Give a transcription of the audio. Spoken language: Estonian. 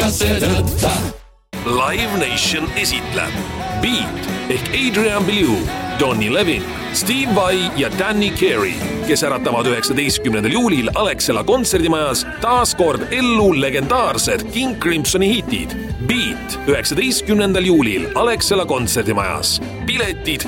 see tõtta. Live Nation esitleb Beat ehk Adrian Belew, Donny Levin, Steve Vai ja Danny Carey, kes äratavad 19. juulil Alexela kontserdimajas taas kord ellu legendaarsed King Crimsoni hitid. Beat 19. juulil Alexela kontserdimajas. Piletid